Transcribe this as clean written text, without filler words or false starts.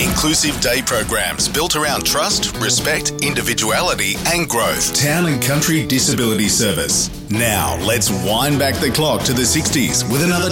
Inclusive day programs built around trust, respect, individuality and growth. Town and Country Disability Service. Now, let's wind back the clock to the 60s with another